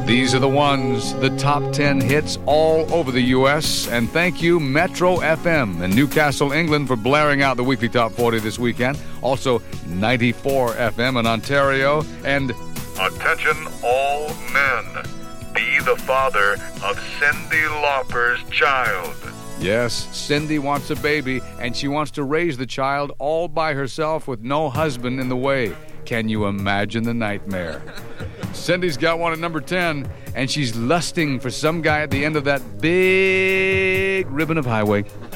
These are the ones, the top 10 hits all over the U.S. And thank you, Metro FM in Newcastle, England, for blaring out the weekly top 40 this weekend. Also, 94 FM in Ontario. And attention all men, be the father of Cyndi Lauper's child. Yes, Cyndi wants a baby, and she wants to raise the child all by herself with no husband in the way. Can you imagine the nightmare? Cindy's got one at number 10, and she's lusting for some guy at the end of that big ribbon of highway.